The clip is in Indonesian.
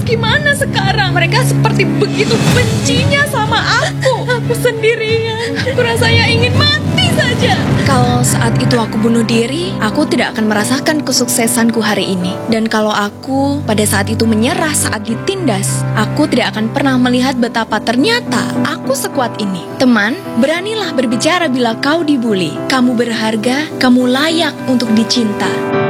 gimana sekarang? Mereka seperti begitu bencinya sama aku. Aku sendirian. Aku rasanya ingin mati saja. Kalau saat itu aku bunuh diri, aku tidak akan merasakan kesuksesanku hari ini. Dan kalau aku pada saat itu menyerah saat ditindas, aku tidak akan pernah melihat betapa ternyata aku sekuat ini. Teman, beranilah berbicara bila kau dibully. Kamu berharga, kamu layak untuk dicinta.